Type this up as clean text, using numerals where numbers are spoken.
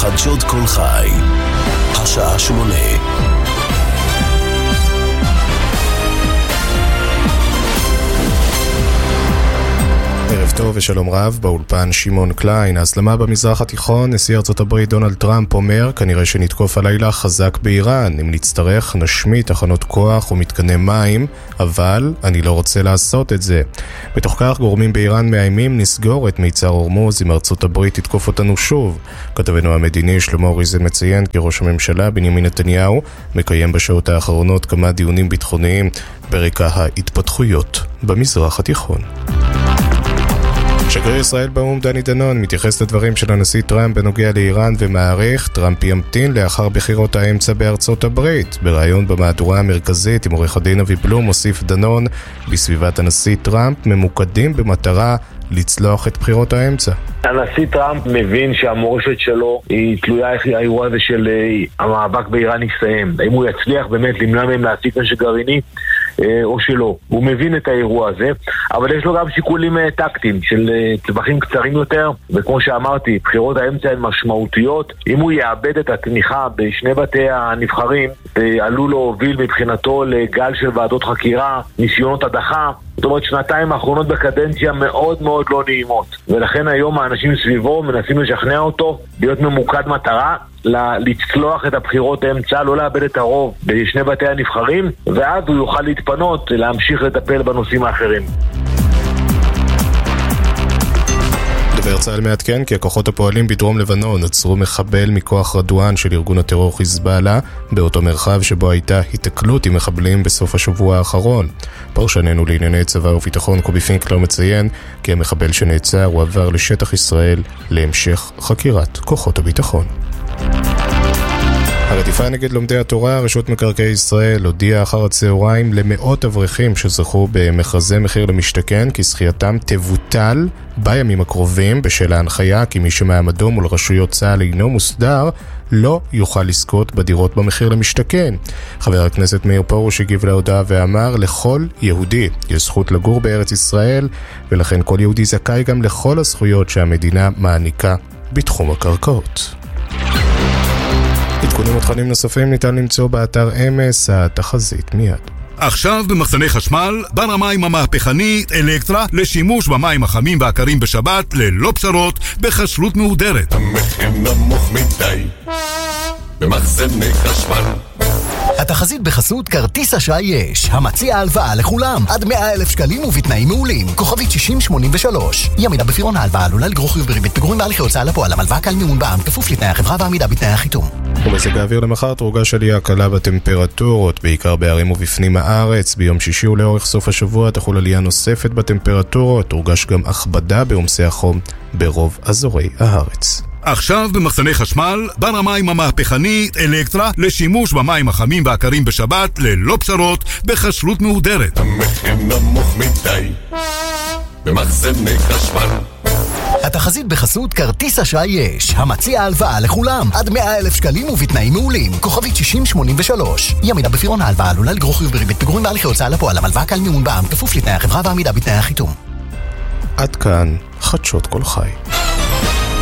חדשות כל חי, השעה 8. ערב טוב ושלום רב, באולפן שמעון קליין. ההסלמה במזרח התיכון, נשיא ארצות הברית דונלד טראמפ אומר, כנראה שנתקוף הלילה חזק באיראן. אם נצטרך, נשמיד תחנות כוח ומתקני מים, אבל אני לא רוצה לעשות את זה. בתוך כך, גורמים באיראן מאיימים נסגור את מיצר הורמוז אם ארצות הברית תתקוף אותנו שוב. כתבנו המדיני שלמה אוריזן מציין כי ראש הממשלה בנימין נתניהו מקיים בשעות האחרונות כמה דיונים ביטחוניים ברקע ההתפתחויות במזרח התיכון. שגריר ישראל באו"ם דני דנון מתייחס לדברים של הנשיא טראמפ בנוגע לאיראן ומעריך טראמפ ימתין לאחר בחירות האמצע בארצות הברית. בראיון במהדורה המרכזית עם עורך הדין אבי בלום הוסיף דנון, בסביבת הנשיא טראמפ ממוקדים במטרה לצלוח את בחירות האמצע. הנשיא טראמפ מבין שהמורשת שלו היא תלויה איך האירוע הזה של המאבק באיראן יסתיים. האם הוא יצליח באמת למנוע מהם להשיג נשק גרעיני או שלא. הוא מבין את האירוע הזה, אבל יש לו גם שיקולים טקטיים של טווחים קצרים יותר, וכמו שאמרתי, בחירות האמצע הן משמעותיות. אם הוא יאבד את התמיכה בשני בתי הנבחרים, עלול להוביל מבחינתו לגל של ועדות חקירה, ניסיונות הדחה. זאת אומרת, שנתיים האחרונות בקדנציה מאוד מאוד לא נעימות, ולכן היום האנשים סביבו מנסים לשכנע אותו להיות ממוקד מטרה, לצלוח את הבחירות האמצע, לא לאבד את הרוב בשני בתי הנבחרים, ואז הוא יוכל להתפנות להמשיך לטפל בנושאים האחרים. דובר צה"ל מעדכן כי הכוחות הפועלים בדרום לבנון עצרו מחבל מכוח רדואן של ארגון הטרור חיזבאללה באותו מרחב שבו הייתה התקלות עם מחבלים בסוף השבוע האחרון. פרשננו לענייני צבא וביטחון קובי פינקלר מציין כי המחבל שנעצר הוא עבר לשטח ישראל להמשך חקירת כוחות הביטחון. הרדיפה נגד לומדי התורה, רשות מקרקעי ישראל הודיעה אחר הצהריים למאות אברכים שזכו במכרזי מחיר למשתכן כי זכייתם תבוטל בימים הקרובים בשל ההנחיה כי מי שמעמדו מול רשויות צה"ל אינו מוסדר לא יוכל לזכות בדירות במחיר למשתכן. חבר הכנסת מאיר פרוש הגיב להודעה ואמר, לכל יהודי יש זכות לגור בארץ ישראל, ולכן כל יהודי זכאי גם לכל הזכויות שהמדינה מעניקה בתחום הקרקעות. עדכונים ותכנים נוספים ניתן למצוא באתר אמס, התחזית מיד. עכשיו במחסני חשמל, בר המים המהפכני אלקטרה לשימוש במים החמים והקרים בשבת ללא פשרות בחשלות מהודרת. המחיר נמוך מדי במחסני חשמל. התחזית בחסות כרטיס אשראי יש, המציע הלוואה לכולם עד 100,000 שקלים ובתנאים מעולים. כוכבית 6083. ימידה בפירעון ההלוואה עלולה לגרור חיוב בריבית פיגורים בהליכי הוצאה לפועל. המלוואה קל מימון בע"מ כפוף לתנאי החברה ועמידה בתנאי החיתום. ומזג האוויר למחר תורגש עלייה קלה בטמפרטורות, בעיקר בערים ובפנים הארץ. ביום שישי ולאורך סוף השבוע תחול עלייה נוספת בטמפרטורות, תורגש גם הכבדה בעומסי החום ברוב אזורי הארץ. עכשיו במחסני חשמל, בר המים המהפכני אלקטרה לשימוש במים החמים והקרים בשבת ללא פשרות בחשלות מהודרת. המחיר נמוך מדי במחסני חשמל. התחזית בחסות כרטיס אשראי יש, המציע הלוואה לכולם עד 100,000 שקלים ובתנאים מעולים. כוכבית 6083. ימידה בפירעון ההלוואה עלולה לגרור חיוב בריבית פיגורים בהליכי הוצאה לפועל. המלוואה קל מימון בע"מ כפוף לתנאי החברה ועמידה בתנאי החיתום. עד כאן חדשות כל חי.